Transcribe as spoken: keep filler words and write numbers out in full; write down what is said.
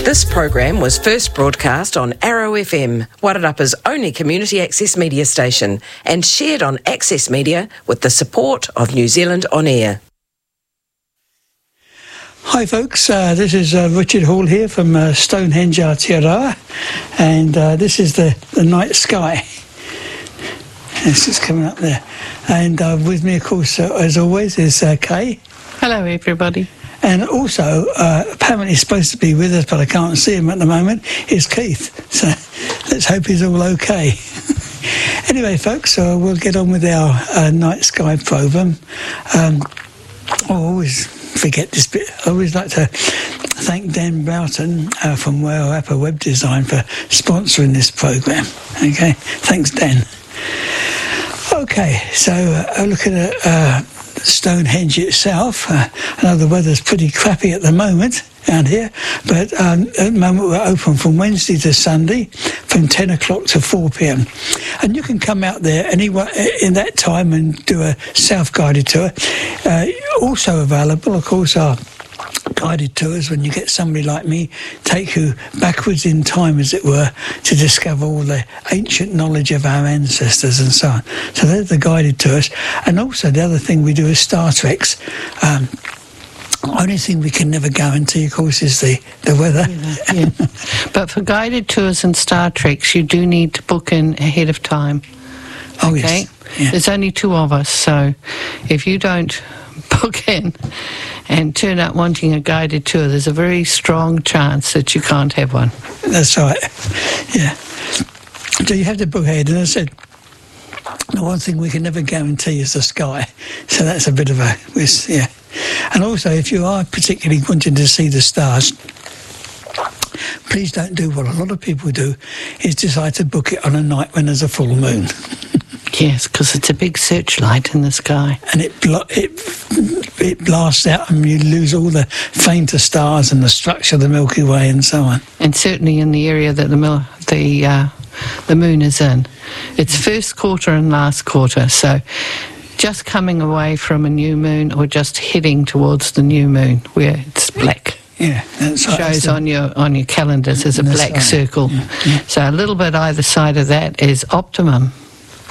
This program was first broadcast on Arrow F M, Wairarapa's only community access media station, and shared on Access Media with the support of New Zealand On Air. Hi folks, uh, this is uh, Richard Hall here from uh, Stonehenge Aotearoa, and uh, this is the, the night sky. This is coming up there. And uh, with me, of course, uh, as always, is uh, Kay. Hello everybody. And also, uh, apparently supposed to be with us, but I can't see him at the moment, is Keith. So let's hope he's all okay. Anyway, folks, so we'll get on with our uh, night sky programme. Um, I always forget this bit. I always like to thank Dan Broughton uh, from Wairarapa Web Design for sponsoring this programme. Okay, thanks, Dan. Okay, so uh, looking at uh, Stonehenge itself, uh, I know the weather's pretty crappy at the moment around here, but um, at the moment we're open from Wednesday to Sunday from ten o'clock to four p.m. And you can come out there anywhere in that time and do a self-guided tour. Uh, also available, of course, are guided tours when you get somebody like me take you backwards in time, as it were, to discover all the ancient knowledge of our ancestors and so on. So they're the guided tours. And also the other thing we do is Star Treks. Um, only thing we can never guarantee, of course, is the, the weather. Yeah, yeah. But for guided tours and Star Treks, you do need to book in ahead of time. Oh, okay? yes. Yeah. There's only two of us, so if you don't book in and turn up wanting a guided tour, there's a very strong chance that you can't have one. That's right. Yeah. So you have to book ahead, and I said, the one thing we can never guarantee is the sky. So that's a bit of a risk, yeah. And also, if you are particularly wanting to see the stars, please don't do what a lot of people do, is decide to book it on a night when there's a full moon. Yes, because it's a big searchlight in the sky. And it bl- it it blasts out and you lose all the fainter stars and the structure of the Milky Way and so on. And certainly in the area that the mil- the uh, the moon is in. It's first quarter and last quarter, so just coming away from a new moon or just heading towards the new moon where it's black. Yeah, that's right. Shows on your on your calendars as a That's black right. circle. Yeah, yeah. So a little bit either side of that is optimum.